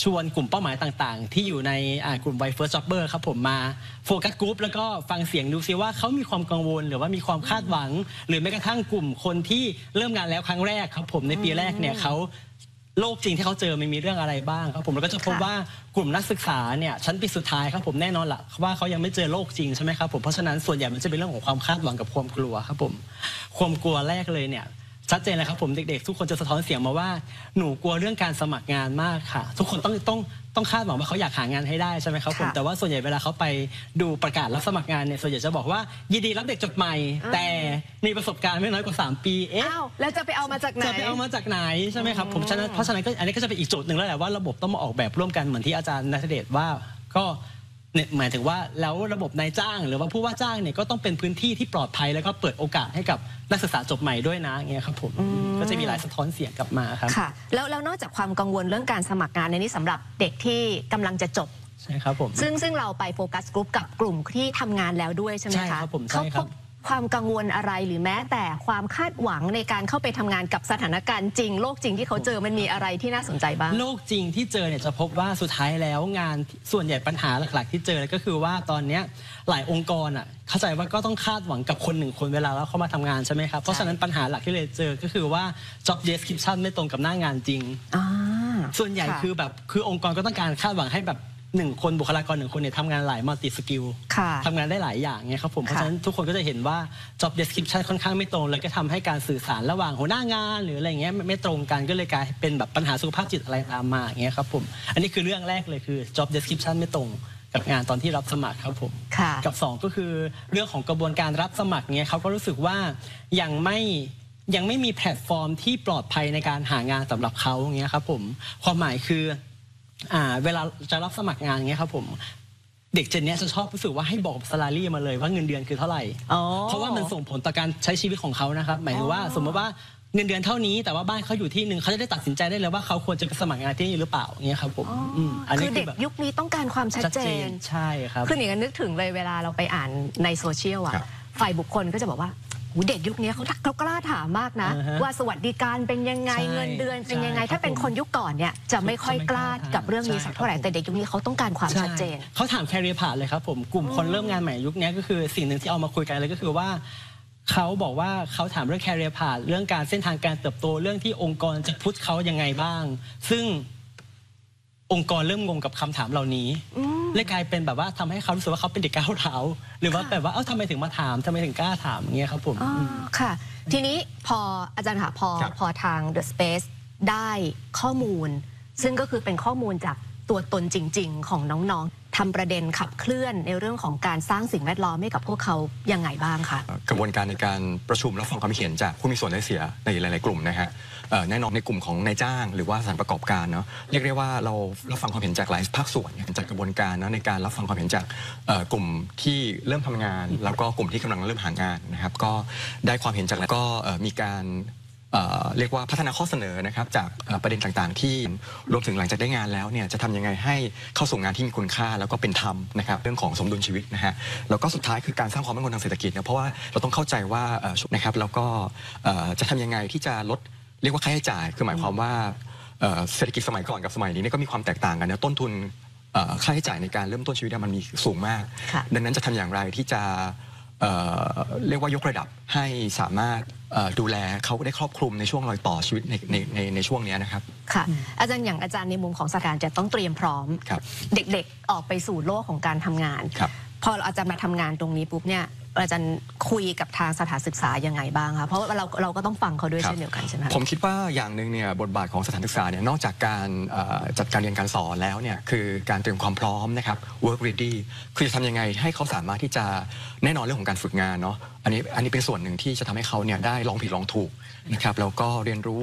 ชวนกลุ่มเป้าหมายต่างๆที่อยู่ในกลุ่ม White First Jobber ครับผมมาโฟกัสกรุ๊ปแล้วก็ฟังเสียงดูซิว่าเขามีความกังวลหรือว่ามีความคาดหวังหรือแม้กระทั่งกลุ่มคนที่เริ่มงานแล้วครั้งแรกครับผมในปีแรกเนี่ยเขาโลกจริงที่เขาเจอมันมีเรื่องอะไรบ้างครับผมแล้วก็จะพบว่ากลุ่มนักศึกษาเนี่ยชั้นปีสุดท้ายครับผมแน่นอนละว่าเขายังไม่เจอโลกจริงใช่ไหมครับผมเพราะฉะนั้นส่วนใหญ่มันจะเป็นเรื่องของความคาดหวังกับความกลัวครับผมความกลัวแรกเลยเนี่ยชัดเจนเลยครับผมเด็กๆทุกคนจะสะท้อนเสียงมาว่าหนูกลัวเรื่องการสมัครงานมากค่ะทุกคนต้องคาดหวังว่าเขาอยากหางานให้ได้ใช่ไหมครับผมแต่ว่าส่วนใหญ่เวลาเขาไปดูประกาศรับสมัครงานเนี่ยส่วนใหญ่จะบอกว่ายินดีรับเด็กจบใหม่แต่มีประสบการณ์ไม่น้อยกว่า3 ปีแล้วจะไปเอามาจากไหนใช่ไหมครับผมเพราะฉะนั้นก็อันนี้ก็จะเป็นอีกโจทย์หนึ่งแล้วแหละว่าระบบต้องมาออกแบบร่วมกันเหมือนที่อาจารย์ณัฐเดชว่าก็เนี่ยหมายถึงว่าแล้วระบบนายจ้างหรือว่าผู้ว่าจ้างเนี่ยก็ต้องเป็นพื้นที่ที่ปลอดภัยแล้วก็เปิดโอกาสให้กับนักศึกษาจบใหม่ด้วยนะเงี้ยครับผมก็จะมีหลายสะท้อนเสียงกลับมาครับค่ะแล้วนอกจากความกังวลเรื่องการสมัครงานในนี้สำหรับเด็กที่กำลังจะจบใช่ครับผมซึ่งเราไปโฟกัสกลุ่มกับกลุ่มที่ทำงานแล้วด้วยใช่ไหมคะใช่ครับผมใช่ครับความกังวลอะไรหรือแม้แต่ความคาดหวังในการเข้าไปทำงานกับสถานการณ์จริงโลกจริงที่เขาเจอมันมีอะไรที่น่าสนใจบ้างโลกจริงที่เจอเนี่ยจะพบว่าสุดท้ายแล้วงานส่วนใหญ่ปัญหาหลักๆที่เจอก็คือว่าตอนนี้หลายองค์กรเข้าใจว่าก็ต้องคาดหวังกับคน1 คนเวลาแล้วเข้ามาทำงานใช่ไหมครับเพราะฉะนั้นปัญหาหลักที่เลยเจอก็คือว่า job description ไม่ตรงกับหน้างานจริงส่วนใหญ่คือองค์กรก็ต้องการคาดหวังให้แบบ1 คนบุคลากร1 คนเนี่ยทำงานหลายมัลติสกิลทำงานได้หลายอย่างเนี่ยครับผมเพราะฉะนั้นทุกคนก็จะเห็นว่า job description ค่อนข้างไม่ตรงเลยก็ทำให้การสื่อสารระหว่างหัวหน้างานหรืออะไรเงี้ยไม่ตรงกันก็เลยกลายเป็นแบบปัญหาสุขภาพจิตอะไรตามมาอย่างเงี้ยครับผมอันนี้คือเรื่องแรกเลยคือ job description ไม่ตรงกับงานตอนที่รับสมัครครับผมกับ2ก็คือเรื่องของกระบวนการรับสมัครเนี่ยเขาก็รู้สึกว่ายังไม่มีแพลตฟอร์มที่ปลอดภัยในการหางานสำหรับเขาอย่างเงี้ยครับผมความหมายคือเวลาจะรับสมัครงานเงี้ยครับผมเด็กเจนนี้จะชอบรู้สึกว่าให้บอกซาลารี่มาเลยว่าเงินเดือนคือเท่าไหร่เพราะว่ามันส่งผลต่อการใช้ชีวิตของเขานะครับหมายถึงว่าสมมติว่าเงินเดือนเท่านี้แต่ว่าบ้านเขาอยู่ที่นึงเขาจะได้ตัดสินใจได้เลยว่าเขาควรจะไปสมัครงานที่นี่หรือเปล่าเงี้ยครับผมคือเด็กยุคนี้ต้องการความชัดเจนใช่ครับคืออย่างนั้นนึกถึงเลยเวลาเราไปอ่านในโซเชียลฝ่ายบุคคลก็จะบอกว่าเด็กยุคนี้เขากล้าถามมากนะว่าสวัสดิการเป็นยังไงเงินเดือนเป็นยังไงถ้าเป็นคนยุคก่อนเนี่ยจะไม่ค่อยกล้ากับเรื่องนี้สักเท่าไหร่แต่เด็กยุคนี้เขาต้องการความชัดเจนเขาถาม career path เลยครับผมกลุ่มคนเริ่มงานใหม่ยุคนี้ก็คือสิ่งหนึ่งที่เอามาคุยกันเลยก็คือว่าเขาบอกว่าเขาถามเรื่อง career path เรื่องการเส้นทางการเติบโตเรื่องที่องค์กรจะพุชเขายังไงบ้างซึ่งองค์กรเริ่มงงกับคำถามเหล่านี้เลยกลายเป็นแบบว่าทำให้เขารู้สึกว่าเขาเป็นเด็กก้าวร้าวหรือว่าแบบว่าทำไมถึงมาถามทำไมถึงกล้าถามอย่างเงี้ยครับผมค่ะทีนี้พออาจารย์ค่ะพอทาง The Space ได้ข้อมูลซึ่งก็คือเป็นข้อมูลจากตัวตนจริงๆของน้องๆทำประเด็นขับเคลื่อนในเรื่องของการสร้างสิ่งแวดล้อมให้กับพวกเขายังไงบ้างคะกระบวนการในการประชุมรับฟังความเห็นจากผู้มีส่วนได้เสียในหลายๆกลุ่มนะฮะแน่นอนในกลุ่มของนายจ้างหรือว่าสถานประกอบการเนาะเรียกได้ว่าเรารับฟังความเห็นจากหลายภาคส่วนจากกระบวนการนะในการรับฟังความเห็นจากกลุ่มที่เริ่มทำงานแล้วก็กลุ่มที่กำลังเริ่มหางานนะครับก็ได้ความเห็นจากแล้วก็มีการเรียกว่าพัฒนาข้อเสนอนะครับจากประเด็นต่างๆที่รวมถึงหลังจากได้งานแล้วเนี่ยจะทำยังไงให้เข้าสู่งานที่มีคุณค่าแล้วก็เป็นธรรมนะครับเรื่องของสมดุลชีวิตนะฮะแล้วก็สุดท้ายคือการสร้างความมั่นคงทางเศรษฐกิจนะเพราะว่าเราต้องเข้าใจว่านะครับแล้วก็จะทำยังไงที่จะลดเรียกว่าค่าใช้จ่ายคือหมายความว่าเศรษฐกิจสมัยก่อนกับสมัยนี้ก็มีความแตกต่างกันนะต้นทุนค่าใช้จ่ายในการเริ่มต้นชีวิตมันมีสูงมากดังนั้นจะทำอย่างไรที่จะเรียกว่ายกระดับให้สามารถดูแลเขาได้ครอบคลุมในช่วงรอยต่อชีวิตในช่วงนี้นะครับค่ะอาจารย์อย่างอาจารย์ในมุมของสถานจะต้องเตรียมพร้อมเด็กๆออกไปสู่โลกของการทำงานพออาจารย์มาทำงานตรงนี้ปุ๊บเนี่ยอาจารย์คุยกับทางสถานศึกษายังไงบ้างคะเพราะว่าเราก็ต้องฟังเขาด้วยเช่นเดียวกันใช่ไหมผมคิดว่าอย่างหนึ่งเนี่ยบทบาทของสถานศึกษาเนี่ยนอกจากการจัดการเรียนการสอนแล้วเนี่ยคือการเตรียมความพร้อมนะครับ work ready คือจะทำยังไงให้เขาสามารถที่จะแน่นอนเรื่องของการฝึกงานเนาะอันนี้เป็นส่วนหนึ่งที่จะทำให้เขาเนี่ยได้ลองผิดลองถูกนะครับแล้วก็เรียนรู้